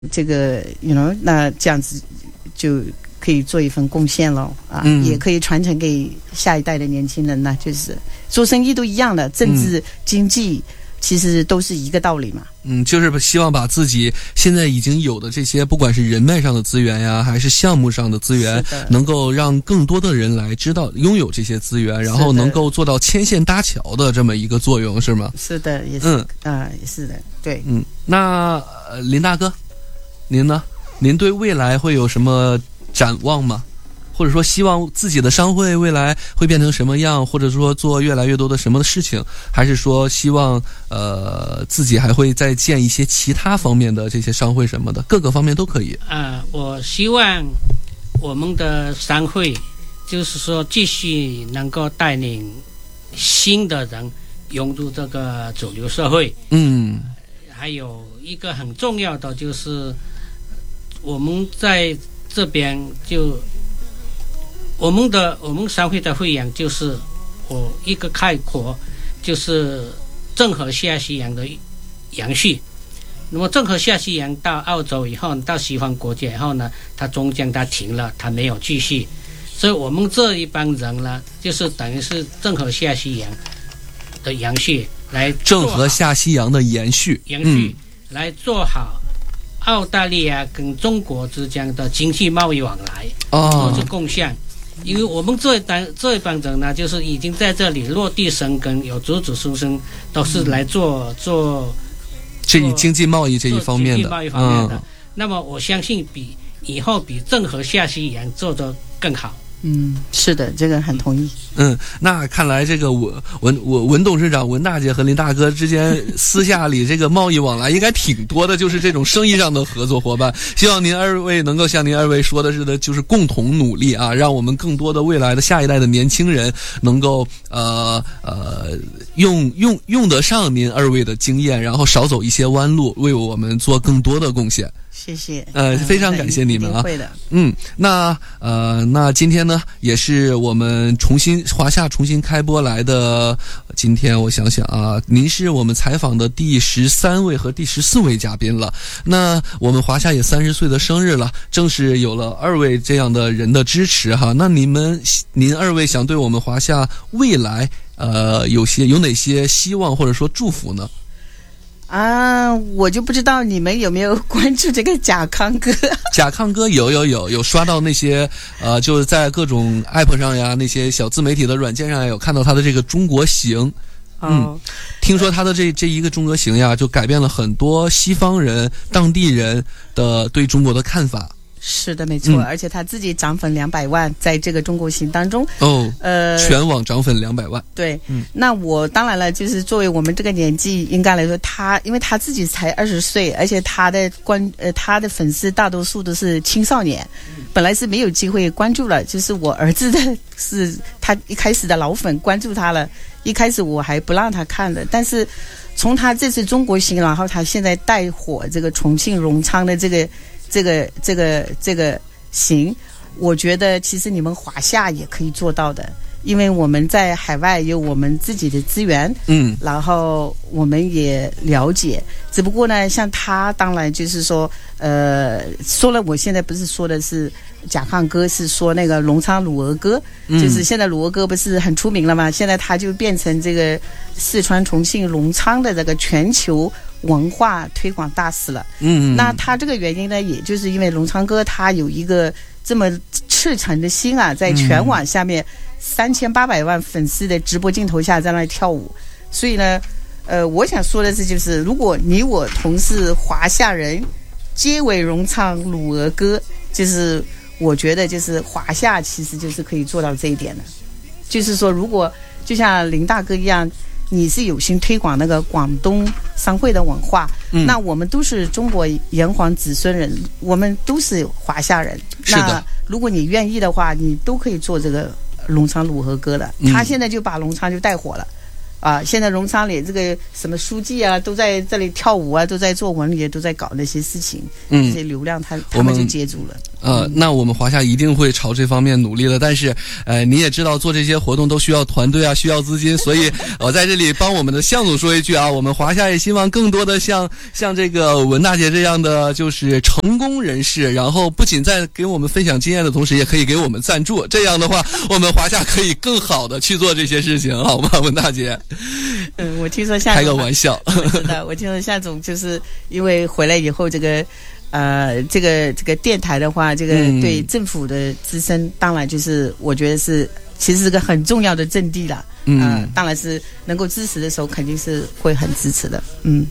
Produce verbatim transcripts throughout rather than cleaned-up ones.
这个 you know 那这样子就可以做一份贡献了啊、嗯，也可以传承给下一代的年轻人呢。就是做生意都一样的，政治、嗯、经济其实都是一个道理嘛。 嗯，就是希望把自己现在已经有的这些，不管是人脉上的资源呀，还是项目上的资源，能够让更多的人来知道拥有这些资源，然后能够做到牵线搭桥的这么一个作用，是吗？ 是的，也是，嗯啊、呃，也是的，对， 嗯。那、呃、林大哥，您呢？您对未来会有什么展望吗？或者说希望自己的商会未来会变成什么样，或者说做越来越多的什么事情，还是说希望呃自己还会再建一些其他方面的这些商会什么的，各个方面都可以。 呃，我希望我们的商会就是说继续能够带领新的人融入这个主流社会。嗯，还有一个很重要的就是我们在这边就。我们的我们商会的会员就是我一个概括，就是郑和下西洋的延续。那么郑和下西洋到澳洲以后，到西方国家以后呢，他中间他停了，他没有继续。所以我们这一帮人呢，就是等于是郑和下西洋的延续，来郑和下西洋的延续， 延续、嗯、来做好澳大利亚跟中国之间的经济贸易往来，做出贡献。因为我们这一帮这一帮人呢，就是已经在这里落地生根，有祖祖孙孙都是来做、嗯、做这一经济贸易这一方面的， 经济贸易方面的、嗯。那么我相信比以后比郑和下西洋做得更好。 嗯，是的，这个很同意。 嗯，那看来这个文文文文董事长、文大姐和林大哥之间私下里这个贸易往来应该挺多的，就是这种生意上的合作伙伴。希望您二位能够像您二位说的似的，就是共同努力啊，让我们更多的未来的下一代的年轻人能够呃呃用用用得上您二位的经验，然后少走一些弯路，为我们做更多的贡献。 谢谢， 呃，非常感谢你们啊！ 会的， 嗯，那呃，那今天呢，也是我们重新华夏重新开播来的。今天我想想啊，您是我们采访的第十三位和第十四位嘉宾了。那我们华夏也三十岁的生日了，正是有了二位这样的人的支持哈。那你们，您二位想对我们华夏未来呃有些有哪些希望或者说祝福呢？ 啊，我就不知道你们有没有关注这个贾康哥。 贾康哥有有有有刷到那些呃，就是在各种 app 上呀，那些小自媒体的软件上有看到他的这个中国行。嗯，哦、听说他的这这一个中国行呀，就改变了很多西方人、当地人的对中国的看法。 是的，没错、嗯，而且他自己涨粉两百万，在这个中国行当中， 哦，呃，全网涨粉两百万。 对，嗯，那我当然了，就是作为我们这个年纪，应该来说，他因为他自己才二十岁，而且他的关呃他的粉丝大多数都是青少年，本来是没有机会关注了，就是我儿子的是他一开始的老粉关注他了，一开始我还不让他看的，但是从他这次中国行，然后他现在带火这个重庆荣昌的这个。这个这个这个行，我觉得其实你们华夏也可以做到的，因为我们在海外有我们自己的资源，嗯，然后我们也了解，只不过呢，像他当然就是说，呃，说了，我现在不是说的是贾康哥，是说那个隆昌鲁俄歌，嗯，就是现在鲁俄歌不是很出名了吗？现在他就变成这个四川重庆隆昌的这个全球文化推广大使了。嗯，那他这个原因呢，也就是因为隆昌哥他有一个这么赤诚的心啊，在全网下面三千八百万粉丝的直播镜头下在那里跳舞，所以呢，呃，我想说的是，就是如果你我同是华夏人，皆为荣昌鲁俄歌，就是我觉得就是华夏其实就是可以做到这一点的，就是说，如果就像林大哥一样。你是有心推广那个广东商会的文化、嗯、那我们都是中国炎黄子孙人，我们都是华夏人， 是的， 那如果你愿意的话，你都可以做这个隆昌鲁和歌的、嗯、他现在就把隆昌就带火了啊！现在隆昌里这个什么书记啊都在这里跳舞啊，都在做文旅，都在搞那些事情，嗯，这些流量他他们就接住了。 呃，那我们华夏一定会朝这方面努力的。但是，呃，你也知道，做这些活动都需要团队啊，需要资金，所以我在这里帮我们的向总说一句啊，我们华夏也希望更多的像像这个文大姐这样的就是成功人士，然后不仅在给我们分享经验的同时，也可以给我们赞助。这样的话，我们华夏可以更好的去做这些事情，好吗，文大姐？ 嗯，我听说夏总开个玩笑， 我知道，我听说夏总就是因为回来以后这个。呃，这个这个电台的话，这个对政府的支撑，嗯、当然就是我觉得是其实是个很重要的阵地了。嗯、呃，当然是能够支持的时候，肯定是会很支持的。嗯。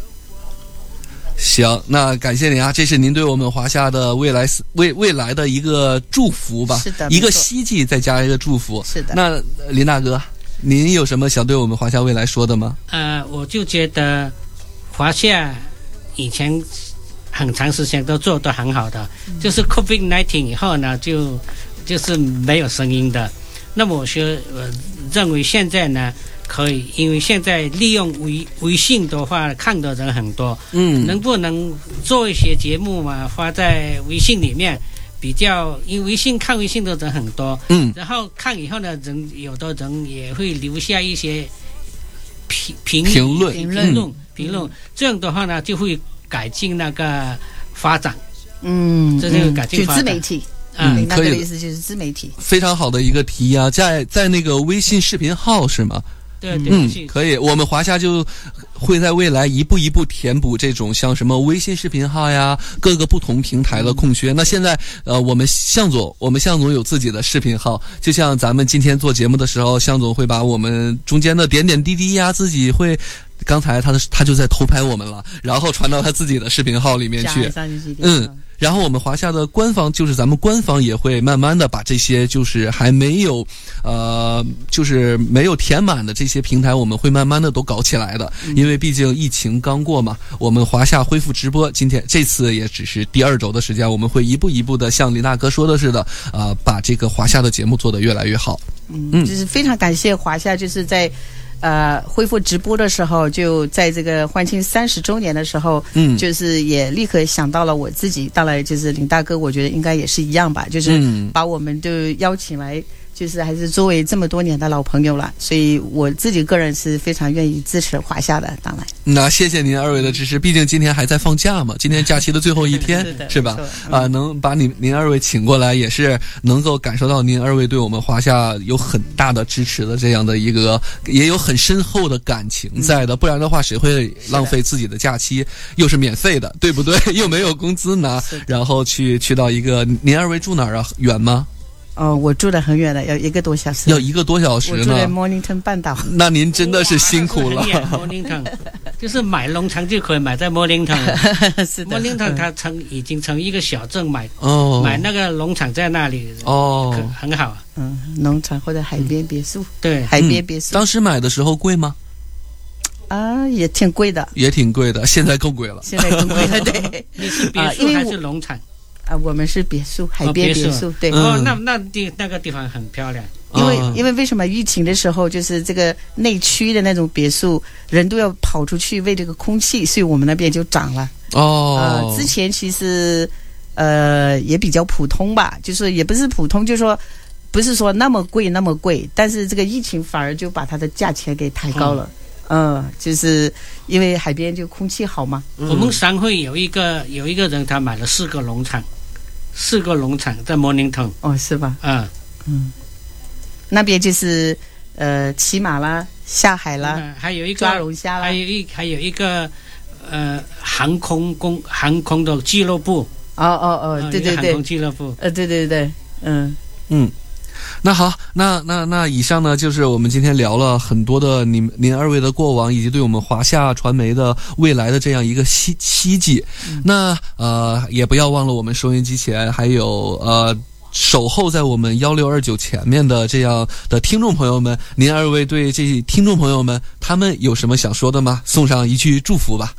行，那感谢您啊，这是您对我们华夏的未来未未来的一个祝福吧？ 是的， 一个希冀再加一个祝福。 是的。 那林大哥，您有什么想对我们华夏未来说的吗？ 呃，我就觉得华夏以前。很长时间都做得很好的，就是 COVID 十九 以后呢，就就是没有声音的。那么我说，我认为现在呢，可以，因为现在利用微微信的话，看的人很多，嗯，能不能做一些节目嘛，发在微信里面，比较，因为微信看微信的人很多，嗯，然后看以后呢，人有的人也会留下一些评评评论评论评论，这样的话呢，就会。改进那个发展， 嗯， 这就是改进发展。 就自媒体， 嗯， 那个意思就是自媒体， 非常好的一个提议啊，在在那个微信视频号是吗？ 对对， 嗯，可以。我们华夏就会在未来一步一步填补这种像什么微信视频号呀，各个不同平台的空缺。那现在呃，我们向总，我们向总有自己的视频号，就像咱们今天做节目的时候，向总会把我们中间的点点滴滴呀，自己会。刚才他的他就在偷拍我们了，然后传到他自己的视频号里面去。嗯，然后我们华夏的官方就是咱们官方也会慢慢的把这些就是还没有呃就是没有填满的这些平台，我们会慢慢的都搞起来的。因为毕竟疫情刚过嘛，我们华夏恢复直播，今天这次也只是第二周的时间，我们会一步一步的像林大哥说的似的，呃，把这个华夏的节目做得越来越好。 嗯，就是非常感谢华夏，就是在。呃，恢复直播的时候，就在这个欢庆三十周年的时候，嗯，就是也立刻想到了我自己。当然，就是林大哥，我觉得应该也是一样吧，就是把我们都邀请来，就是还是作为这么多年的老朋友了，所以我自己个人是非常愿意支持华夏的。当然， 那谢谢您二位的支持，毕竟今天还在放假嘛，今天假期的最后一天，是, 是吧？啊、呃，能把您您二位请过来，也是能够感受到您二位对我们华夏有很大的支持的这样的一个，也有很深厚的感情在的，不然的话谁会浪费自己的假期，又是免费的，对不对？又没有工资拿，然后去去到一个，您二位住哪儿啊？远吗？ 哦，我住得很远的，要一个多小时。 要一个多小时呢？ 我住在 Mornington 半岛。 那您真的是辛苦了。 Mornington 就是买农场就可以买在 Mornington。是的。Mornington 它成已经成一个小镇，买哦买那个农场在那里哦，很好。 嗯，农场或者海边别墅。 对， 海边别墅。 当时买的时候贵吗？ 啊，也挺贵的。 也挺贵的，现在更贵了。 现在更贵了，对。 你是别墅还是农场？ 啊，我们是别墅，海边别墅，对。 哦，那那地那个地方很漂亮。 因为因为为什么疫情的时候，就是这个内区的那种别墅，人都要跑出去为这个空气，所以我们那边就涨了。哦。呃，之前其实呃也比较普通吧，就是也不是普通，就是说不是说那么贵那么贵，但是这个疫情反而就把它的价钱给抬高了。嗯，呃、就是因为海边就空气好嘛。 嗯、我们商会有一个有一个人，他买了四个农场。四个农场在 Mornington 哦，是吧？ 嗯嗯，那边就是呃骑马啦、下海啦， 嗯、还有一个抓龙虾啦， 还有一还有一个呃航空公航空的俱乐部。 哦哦哦，对对对， 航空俱乐部。 呃，对对对，嗯嗯。那好，那那那以上呢，就是我们今天聊了很多的您您二位的过往，以及对我们华夏传媒的未来的这样一个希希冀。嗯、那呃，也不要忘了我们收音机前还有呃守候在我们幺六二九前面的这样的听众朋友们，您二位对这些听众朋友们他们有什么想说的吗？送上一句祝福吧。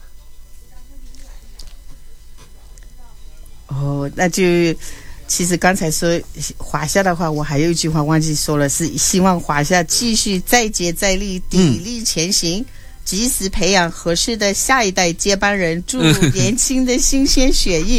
哦，那就。其实刚才说华夏的话，我还有一句话忘记说了，是希望华夏继续再接再厉，砥砺前行，嗯、及时培养合适的下一代接班人，注入年轻的新鲜血液，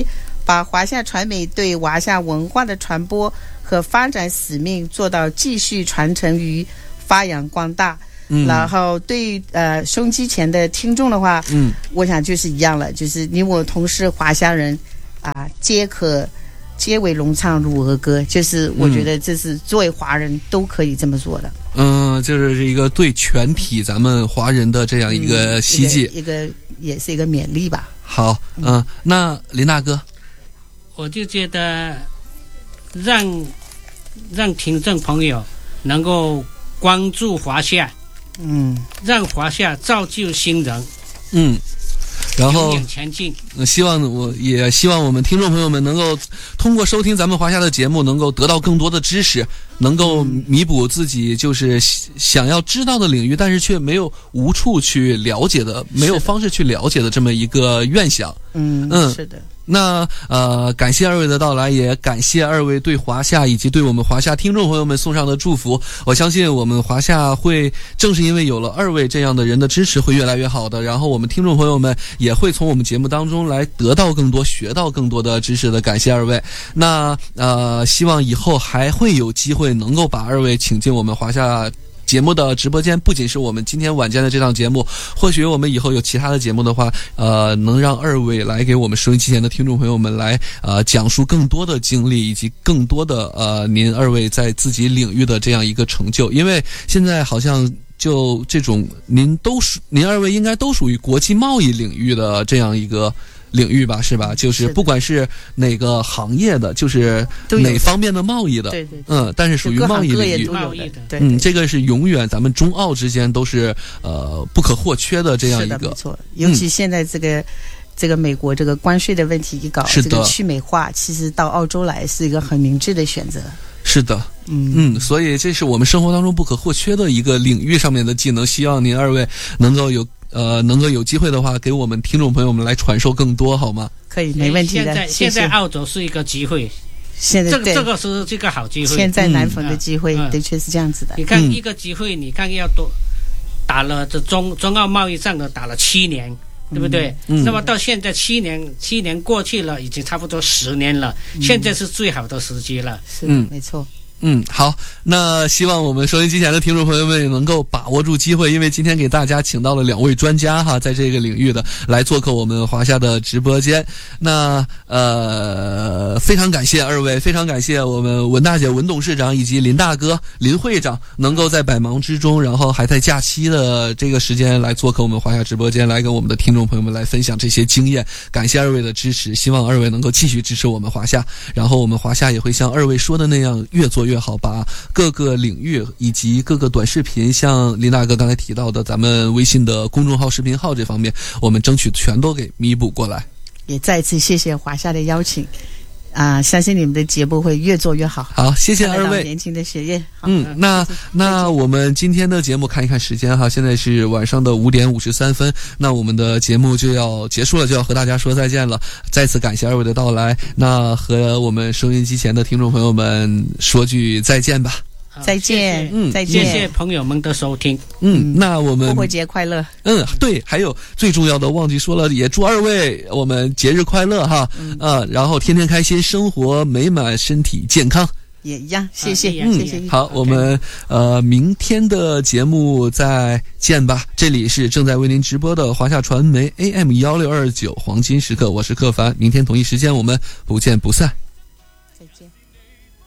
把华夏传媒对华夏文化的传播和发展使命做到继续传承与发扬光大。嗯、然后对呃收音机前的听众的话，嗯，我想就是一样了，就是你我同是华夏人啊，皆可皆为龙唱入儿歌，就是我觉得这是作为华人都可以这么做的。 嗯，就是一个对全体咱们华人的这样一个希冀、 嗯、一个, 一个也是一个勉励吧。 好，嗯、呃，那林大哥， 我就觉得让让听众朋友能够关注华夏，嗯，让华夏造就新人，嗯。 然后永远前进。 希望我也希望我们听众朋友们能够通过收听咱们华夏的节目，能够得到更多的知识，能够弥补自己就是想要知道的领域，但是却没有无处去了解的，没有方式去了解的这么一个愿想。 嗯嗯，是的。 那呃，感谢二位的到来，也感谢二位对华夏以及对我们华夏听众朋友们送上的祝福。我相信我们华夏会正是因为有了二位这样的人的支持，会越来越好的。然后我们听众朋友们也会从我们节目当中来得到更多、学到更多的知识的。感谢二位。那呃，希望以后还会有机会能够把二位请进我们华夏节目的直播间，不仅是我们今天晚间的这档节目，或许我们以后有其他的节目的话，呃，能让二位来给我们收音机前的听众朋友们来呃讲述更多的经历，以及更多的呃您二位在自己领域的这样一个成就。因为现在好像就这种您都属您二位应该都属于国际贸易领域的这样一个领域吧，是吧？就是不管是哪个行业的，就是哪方面的贸易的， 对对， 嗯，但是属于贸易领域， 贸易的， 对， 嗯，这个是永远咱们中澳之间都是呃不可或缺的这样一个， 没错。尤其现在这个、嗯、这个美国这个关税的问题一搞， 是的， 这个去美化，其实到澳洲来是一个很明智的选择。 是的，嗯嗯，所以这是我们生活当中不可或缺的一个领域上面的技能，希望您二位能够有。呃，能够有机会的话，给我们听众朋友们来传授更多，好吗？ 可以，没问题的。 现在现在澳洲是一个机会， 现在这个这个是这个好机会。 现在南逢的机会，嗯、的确是这样子的。 你看一个机会，你看要多打了这中中澳贸易战的打了七年，对不对？嗯、那么到现在七年七年过去了，已经差不多十年了，嗯、现在是最好的时机了。 是，嗯，没错。 嗯，好，那希望我们收音机前的听众朋友们也能够把握住机会，因为今天给大家请到了两位专家哈，在这个领域的来做客我们华夏的直播间。那呃，非常感谢二位，非常感谢我们文大姐、文董事长以及林大哥、林会长能够在百忙之中，然后还在假期的这个时间来做客我们华夏直播间，来跟我们的听众朋友们来分享这些经验。感谢二位的支持，希望二位能够继续支持我们华夏，然后我们华夏也会像二位说的那样，越做越越好，把各个领域以及各个短视频，像林大哥刚才提到的咱们微信的公众号、视频号这方面，我们争取全都给弥补过来。 也再次谢谢华夏的邀请啊、呃，相信你们的节目会越做越好。 好，谢谢二位年轻的学员。 嗯，那那我们今天的节目看一看时间哈，现在是晚上的五点五十三分，那我们的节目就要结束了，就要和大家说再见了。再次感谢二位的到来，那和我们收音机前的听众朋友们说句再见吧。 再见， 嗯， 再见， 谢谢朋友们的收听， 嗯，那我们复活节快乐， 嗯，对，还有最重要的忘记说了，也祝二位我们节日快乐哈，嗯，啊，然后天天开心，生活美满，身体健康， 也一样，谢谢， 嗯， 谢谢。 好，我们呃明天的节目再见吧。这里是正在为您直播的华夏传媒 A M 幺六二九黄金时刻，我是柯凡，明天同一时间我们不见不散。